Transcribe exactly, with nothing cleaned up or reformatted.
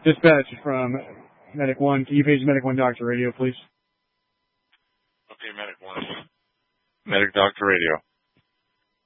Dispatch from Medic one. Can you page Medic one Doctor Radio, please? Okay, Medic one. Medic Doctor Radio.